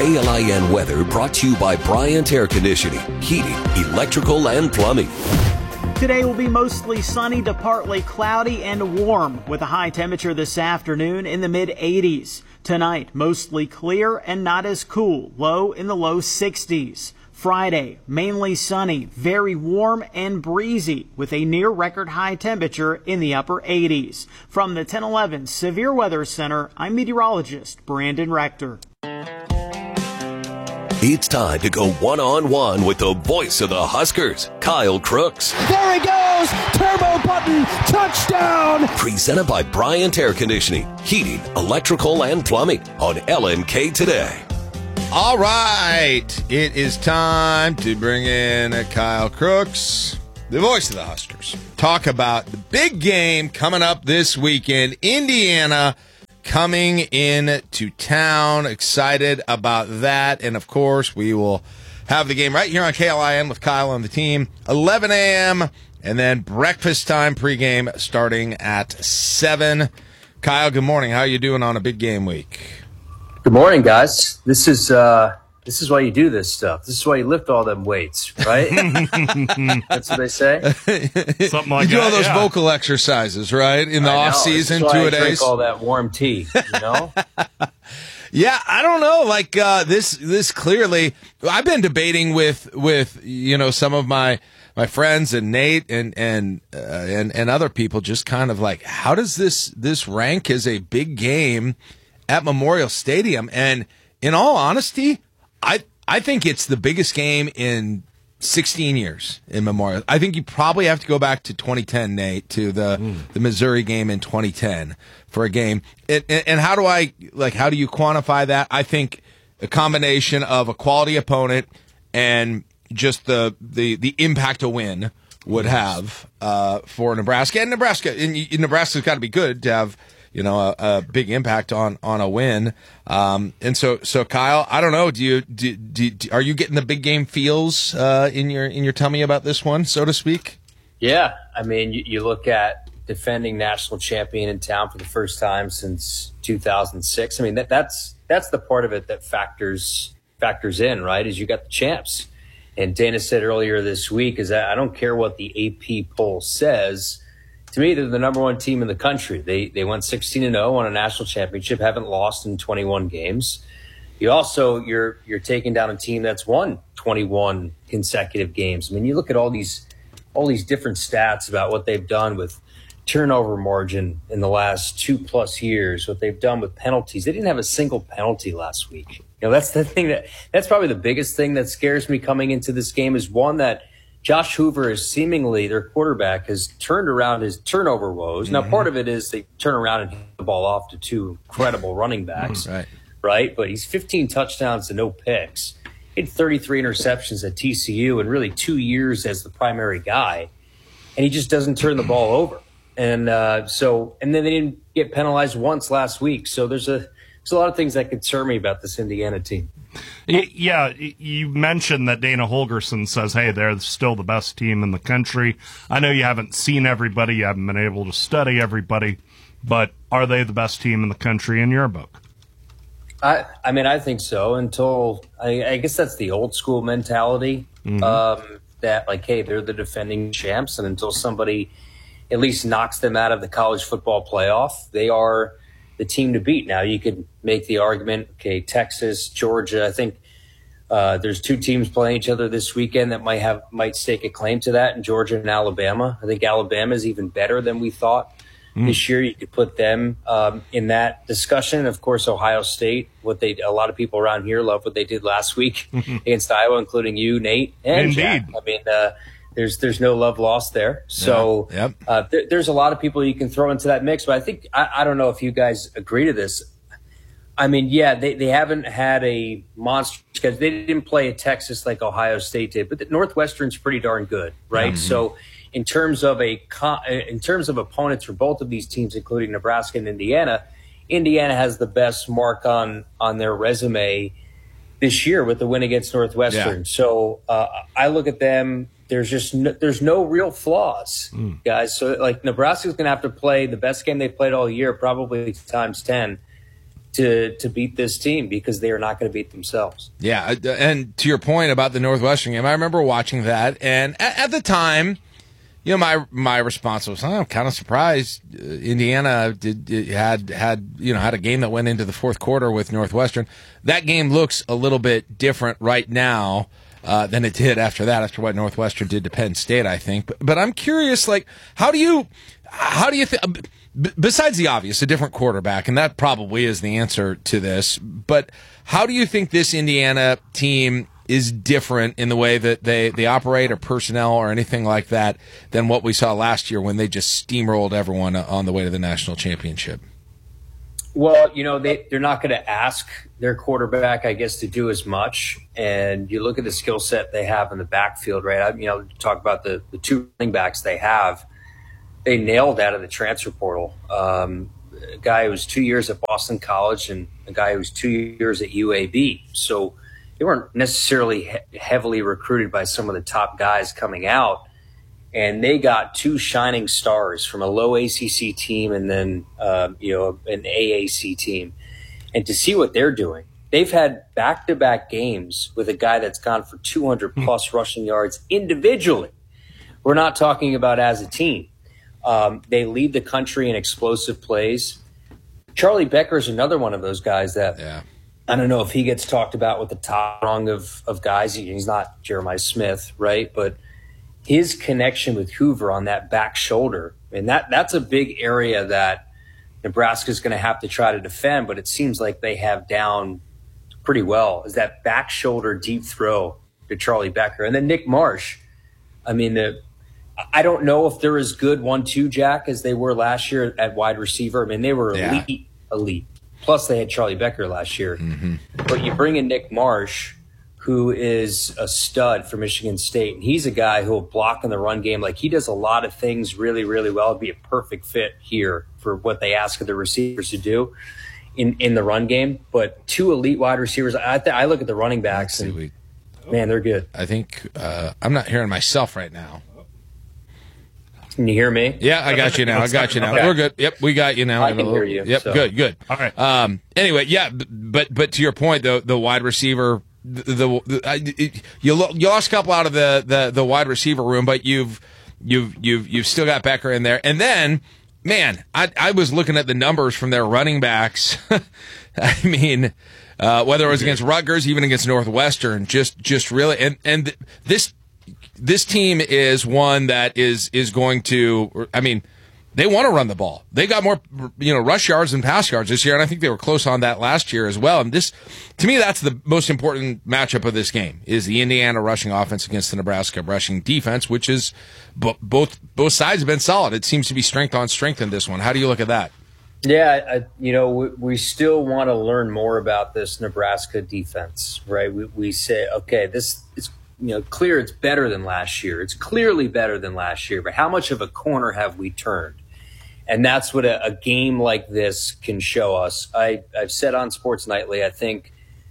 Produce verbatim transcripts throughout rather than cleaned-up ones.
K L I N weather brought to you by Bryant Air Conditioning, Heating, Electrical, and Plumbing. Today will be mostly sunny to partly cloudy and warm with a high temperature this afternoon in the mid eighties. Tonight, mostly clear and not as cool, low in the low sixties. Friday, mainly sunny, very warm and breezy with a near record high temperature in the upper eighties. From the ten eleven Severe Weather Center, I'm meteorologist Brandon Rector. It's time to go one-on-one with the voice of the Huskers, Kyle Crooks. There he goes! Turbo button! Touchdown! Presented by Bryant Air Conditioning, Heating, Electrical, and Plumbing on L N K Today. All right, it is time to bring in Kyle Crooks, the voice of the Huskers. Talk about the big game coming up this weekend. Indiana coming in to town. Excited about that. And, of course, we will have the game right here on K L I N with Kyle and the team. eleven a.m. and then breakfast time pregame starting at seven. Kyle, good morning. How are you doing on a big game week? Good morning, guys. This is uh, this is why you do this stuff. This is why you lift all them weights, right? That's what they say. Something like you do that, all those yeah. vocal exercises, right? In the I off know. season, This is why two I a days. drink all that warm tea, you know. Yeah, I don't know. Like uh, this, this clearly. I've been debating with with you know some of my my friends and Nate and and uh, and and other people. Just kind of like, how does this this rank as a big game at Memorial Stadium? And in all honesty, I I think it's the biggest game in sixteen years in Memorial. I think you probably have to go back to twenty ten, Nate, to the mm. the Missouri game in twenty ten for a game. And, and how do I like? How do you quantify that? I think a combination of a quality opponent and just the the the impact a win would have uh, for Nebraska. And Nebraska, and Nebraska's got to be good to have, you know, a, a big impact on, on a win. Um, and so, so Kyle, I don't know. Do you, do, do, do are you getting the big game feels, uh, in your, in your tummy about this one, so to speak? Yeah. I mean, you, you look at defending national champion in town for the first time since two thousand six. I mean, that, that's, that's the part of it that factors, factors in, right? Is you got the champs. And Dana said earlier this week is that I don't care what the A P poll says. To me, they're the number one team in the country. They they went sixteen and oh, won a national championship, haven't lost in twenty-one games. You also you're you're taking down a team that's won twenty-one consecutive games. I mean, you look at all these all these different stats about what they've done with turnover margin in the last two plus years, what they've done with penalties. They didn't have a single penalty last week. You know, that's the thing that that's probably the biggest thing that scares me coming into this game is one that Josh Hoover is seemingly, their quarterback, has turned around his turnover woes. Mm-hmm. Now, part of it is they turn around and hand the ball off to two incredible running backs, right? right? But he's fifteen touchdowns and no picks. He had thirty-three interceptions at T C U and really two years as the primary guy, and he just doesn't turn the ball over. And uh, so, and then they didn't get penalized once last week. So there's a there's a lot of things that concern me about this Indiana team. Yeah, you mentioned that Dana Holgorsen says, hey, they're still the best team in the country. I know you haven't seen everybody, you haven't been able to study everybody, but are they the best team in the country in your book? I, I mean, I think so until, I, I guess that's the old school mentality, mm-hmm. um, that like, hey, they're the defending champs, and until somebody at least knocks them out of the college football playoff, they are the team to beat. Now, you could make the argument, okay, Texas, Georgia, I think uh, there's two teams playing each other this weekend that might have might stake a claim to that, in Georgia and Alabama. I think Alabama is even better than we thought mm. this year. You could put them um, in that discussion. Of course, Ohio State, what they a lot of people around here love what they did last week against Iowa, including you, Nate, and Indeed. Jack. I mean, uh, There's there's no love lost there. So yeah, yep. uh, th- there's a lot of people you can throw into that mix. But I think, I, I don't know if you guys agree to this. I mean, yeah, they, they haven't had a monster schedule. They didn't play at Texas like Ohio State did, but the Northwestern's pretty darn good, right? Mm-hmm. So in terms of a in terms of opponents for both of these teams, including Nebraska and Indiana, Indiana has the best mark on on their resume this year with the win against Northwestern. Yeah. So uh, I look at them. There's just no, there's no real flaws, mm. guys. So like Nebraska's going to have to play the best game they played all year, probably times ten, to to beat this team because they are not going to beat themselves. Yeah, and to your point about the Northwestern game, I remember watching that, and at, at the time, you know, my my response was, oh, I'm kind of surprised uh, Indiana did, did had had you know had a game that went into the fourth quarter with Northwestern. That game looks a little bit different right now uh, than it did after that, after what Northwestern did to Penn State, I think. But, but I'm curious, like, how do you how do you think? B- besides the obvious, a different quarterback, and that probably is the answer to this. But how do you think this Indiana team is different in the way that they, they operate or personnel or anything like that than what we saw last year when they just steamrolled everyone on the way to the national championship? Well, you know, they, they're not going to ask their quarterback, I guess, to do as much. And you look at the skill set they have in the backfield, right? I, you know, talk about the, the two running backs they have. They nailed that in the transfer portal. Um, a guy who was two years at Boston College and a guy who was two years at U A B. So they weren't necessarily he- heavily recruited by some of the top guys coming out. And they got two shining stars from a low A C C team and then, um, you know, an A A C team. And to see what they're doing, they've had back-to-back games with a guy that's gone for two hundred plus rushing yards individually. We're not talking about as a team. Um, they lead the country in explosive plays. Charlie Becker is another one of those guys that yeah. I don't know if he gets talked about with the top rung of, of guys. He's not Jeremiah Smith, right? But his connection with Hoover on that back shoulder, and that that's a big area that Nebraska's going to have to try to defend, but it seems like they have down pretty well, is that back shoulder deep throw to Charlie Becker. And then Nick Marsh, I mean, the I don't know if they're as good one two, Jack, as they were last year at wide receiver. I mean, they were elite, yeah. elite. Plus, they had Charlie Becker last year. Mm-hmm. But you bring in Nick Marsh, who is a stud for Michigan State, and he's a guy who will block in the run game. Like, he does a lot of things really, really well. It'd be a perfect fit here for what they ask of the receivers to do in, in the run game. But two elite wide receivers. I, th- I look at the running backs, and, we, man, they're good. I think uh, I'm not hearing myself right now. Can you hear me? Yeah, I got you now. I got you now. Okay. We're good. Yep, we got you now. I can hear you. Yep, so. good, good. All right. Um, anyway, yeah, but but to your point, though, the wide receiver, the, the, the I, it, you lo- you lost a couple out of the, the, the wide receiver room, but you've you've you've you've still got Becker in there, and then man, I I was looking at the numbers from their running backs. I mean. Uh, whether it was against Rutgers, even against Northwestern, just just really, and and this. This team is one that is is going to, I mean, they want to run the ball. They got more, you know, rush yards than pass yards this year, and I think they were close on that last year as well. And this, to me, that's the most important matchup of this game, is the Indiana rushing offense against the Nebraska rushing defense, which is bo- both both sides have been solid. It seems to be strength on strength in this one. How do you look at that? Yeah, I, you know, we, we still want to learn more about this Nebraska defense, right? We we say, okay, this is, you know, clear it's better than last year. It's clearly better than last year, but how much of a corner have we turned? And that's what a, a game like this can show us. I, I've said on Sports Nightly, I think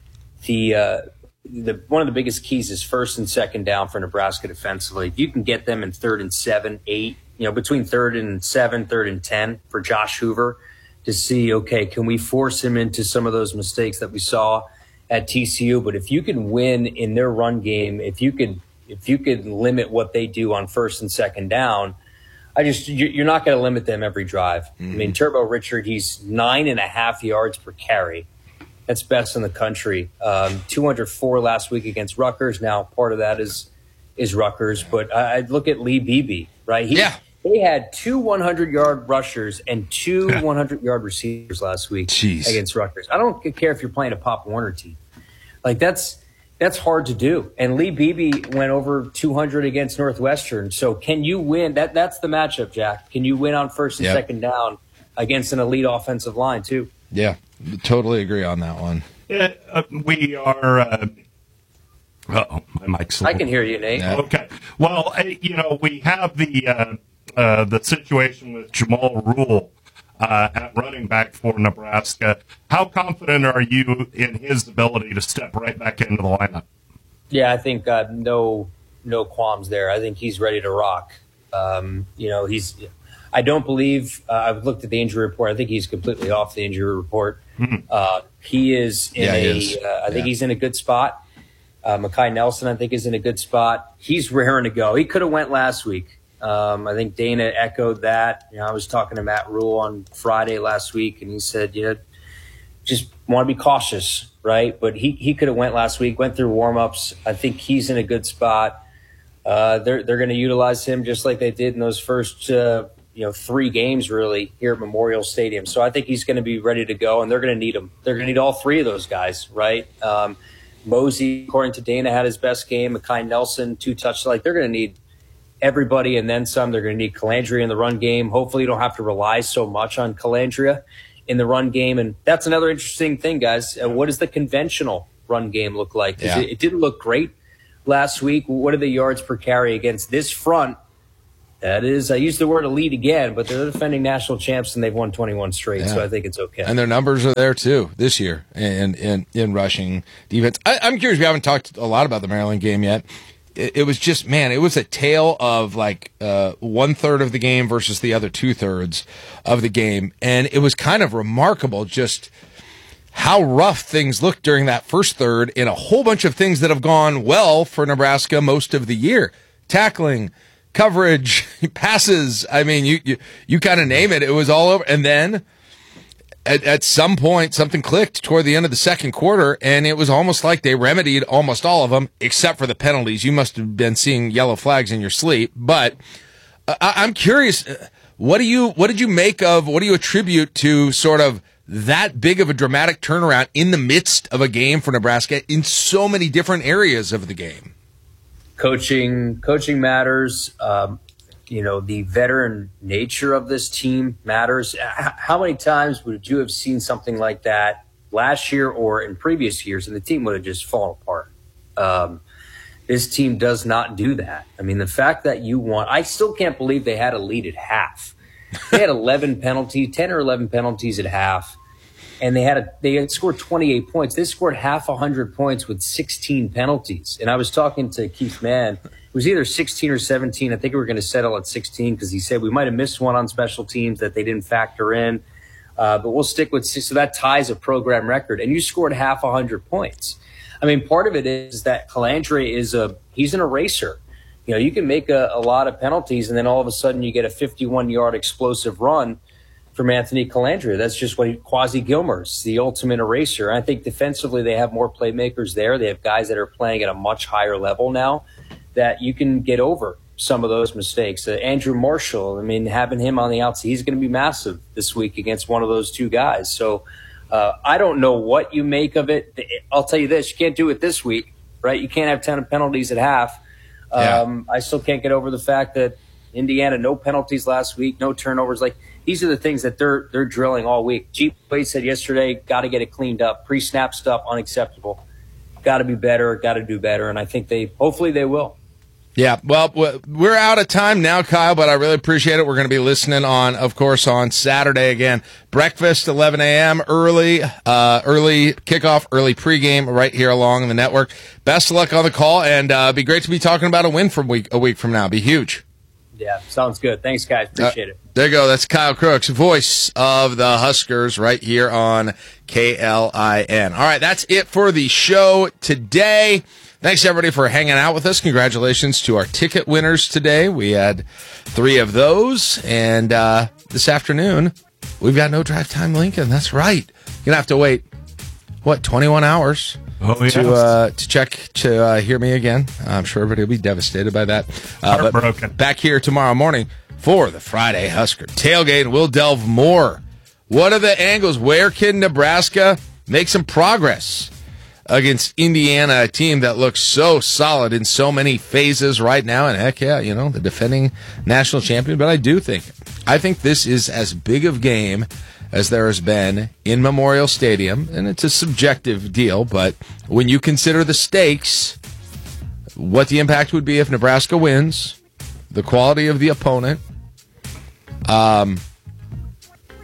the uh, the one of the biggest keys is first and second down for Nebraska defensively. If you can get them in third and seven, eight, you know, between third and seven, third and ten for Josh Hoover to see, okay, can we force him into some of those mistakes that we saw at T C U? But if you can win in their run game, if you could, if you could limit what they do on first and second down, I just you're not going to limit them every drive. Mm-hmm. I mean, Turbo Richard, he's nine and a half yards per carry. That's best in the country. Um, two hundred four last week against Rutgers. Now, part of that is is Rutgers, but I, I look at Lee Beebe, right? He, yeah. They had two hundred-yard rushers and two hundred-yard receivers last week Jeez. against Rutgers. I don't care if you're playing a Pop Warner team. Like, that's that's hard to do. And Lee Beebe went over two hundred against Northwestern. So can you win? That That's the matchup, Jack. Can you win on first and yep. second down against an elite offensive line, too? Yeah, totally agree on that one. Yeah, uh, we are uh, – uh-oh, my mic's I can hear you, Nate. Yeah. Okay. Well, uh, you know, we have the uh, – Uh, the situation with Jamal Rule uh, at running back for Nebraska. How confident are you in his ability to step right back into the lineup? Yeah, I think uh, no no qualms there. I think he's ready to rock. Um, you know, he's. I don't believe uh, I've looked at the injury report. I think he's completely off the injury report. Mm-hmm. Uh, he is in yeah, a. is. Uh, I think yeah. he's in a good spot. Uh, Makai Nelson, I think, is in a good spot. He's raring to go. He could have went last week. Um, I think Dana echoed that. You know, I was talking to Matt Rule on Friday last week, and he said, you know, just want to be cautious, right? But he, he could have went last week, went through warm-ups. I think he's in a good spot. Uh, they're they're going to utilize him just like they did in those first uh, you know three games really here at Memorial Stadium. So I think he's going to be ready to go, and they're going to need him. They're going to need all three of those guys, right? Um, Mosey, according to Dana, had his best game. Makai Nelson, two touchdowns. Like they're going to need everybody and then some. They're going to need Calandria in the run game. Hopefully, you don't have to rely so much on Calandria in the run game. And that's another interesting thing, guys. Uh, what does the conventional run game look like? 'Cause Yeah. it, it didn't look great last week. What are the yards per carry against this front? That is, I use the word elite again, but they're the defending national champs and they've won twenty-one straight, Yeah. so I think it's okay. And their numbers are there too this year in in, in rushing defense. I, I'm curious. We haven't talked a lot about the Maryland game yet. It, it was just, man, it was a tale of like uh, one third of the game versus the other two thirds of the game, and it was kind of remarkable just how rough things looked during that first third in a whole bunch of things that have gone well for Nebraska most of the year. Tackling, coverage, passes. I mean, you you, you kind of name it. It was all over. And then at, at some point, something clicked toward the end of the second quarter, and it was almost like they remedied almost all of them, except for the penalties. You must have been seeing yellow flags in your sleep. But uh, I, I'm curious, what do you what did you make of, what do you attribute to sort of that big of a dramatic turnaround in the midst of a game for Nebraska in so many different areas of the game? Coaching, coaching matters. Um, you know, the veteran nature of this team matters. H- how many times would you have seen something like that last year or in previous years, and the team would have just fallen apart? Um, this team does not do that. I mean, the fact that you won, I still can't believe they had a lead at half. They had eleven penalties, ten or eleven penalties at half. And they had a, they had scored twenty-eight points. They scored half a hundred points with sixteen penalties. And I was talking to Keith Mann. It was either sixteen or seventeen. I think we were going to settle at sixteen because he said we might have missed one on special teams that they didn't factor in. Uh, but we'll stick with six. So that ties a program record. And you scored half a hundred points. I mean, part of it is that Calandria is a he's an eraser. You know, you can make a, a lot of penalties, and then all of a sudden you get a fifty-one-yard explosive run from Anthony Calandria. That's just what he, Quasi Gilmer's, the ultimate eraser. I think defensively they have more playmakers there. They have guys that are playing at a much higher level now that you can get over some of those mistakes. Uh, Andrew Marshall, I mean, having him on the outside, he's going to be massive this week against one of those two guys. So uh, I don't know what you make of it. I'll tell you this, you can't do it this week, right? You can't have ten penalties at half. Um, yeah. I still can't get over the fact that Indiana, no penalties last week, no turnovers. Like, these are the things that they're they're drilling all week. G. Wade said yesterday, got to get it cleaned up. Pre-snap stuff, unacceptable. Got to be better, got to do better, and I think they, hopefully they will. Yeah, well, we're out of time now, Kyle, but I really appreciate it. We're going to be listening on, of course, on Saturday again. Breakfast, eleven a.m., early, uh, early kickoff, early pregame right here along the network. Best of luck on the call, and uh, it'd be great to be talking about a win from week, a week from now. It'd be huge. Yeah, sounds good. Thanks, guys. Appreciate uh, it. There you go. That's Kyle Crooks, voice of the Huskers right here on K L I N. All right, that's it for the show today. Thanks, everybody, for hanging out with us. Congratulations to our ticket winners today. We had three of those. And uh, this afternoon, we've got No Drive Time Lincoln. That's right. You're going to have to wait, what, twenty-one hours oh, yes. to uh, to check to uh, hear me again. I'm sure everybody will be devastated by that. Uh, Heartbroken. But back here tomorrow morning for the Friday Husker Tailgate. We'll delve more. What are the angles? Where can Nebraska make some progress against Indiana, a team that looks so solid in so many phases right now? And heck yeah, you know, the defending national champion. But I do think, I think this is as big of a game as there has been in Memorial Stadium. And it's a subjective deal, but when you consider the stakes, what the impact would be if Nebraska wins, the quality of the opponent, um,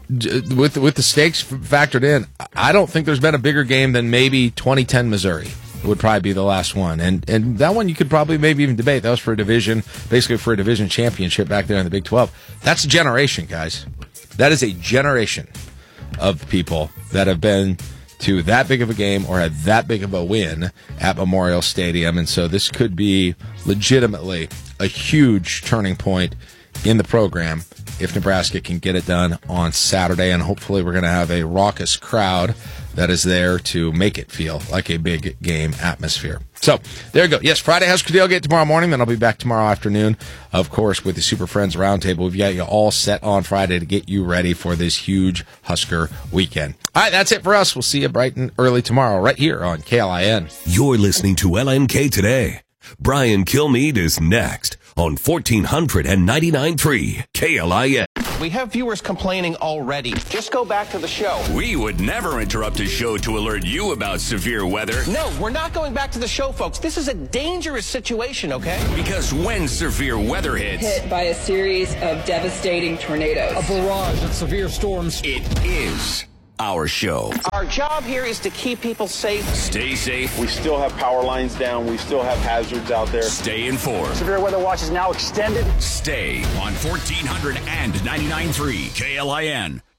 with with the stakes factored in, I don't think there's been a bigger game than maybe twenty ten Missouri. would probably be the last one. And and that one you could probably maybe even debate. That was for a division, basically for a division championship back there in the Big twelve. That's a generation, guys. That is a generation of people that have been to that big of a game or had that big of a win at Memorial Stadium. And so this could be legitimately a huge turning point in the program if Nebraska can get it done on Saturday. And hopefully we're going to have a raucous crowd that is there to make it feel like a big game atmosphere. So there you go. Yes, Friday Husker Tailgate tomorrow morning. Then I'll be back tomorrow afternoon, of course, with the Super Friends Roundtable. We've got you all set on Friday to get you ready for this huge Husker weekend. All right, that's it for us. We'll see you bright and early tomorrow right here on K L I N. You're listening to L N K Today. Brian Kilmeade is next on fourteen ninety-nine point three K L I N. We have viewers complaining already. Just go back to the show. We would never interrupt a show to alert you about severe weather. No, we're not going back to the show, folks. This is a dangerous situation, okay? Because when severe weather hits... hit by a series of devastating tornadoes. A barrage of severe storms. It is our show. Our job here is to keep people safe. Stay safe. We still have power lines down. We still have hazards out there. Stay informed. Severe weather watch is now extended. Stay on fourteen ninety-nine point three K L I N.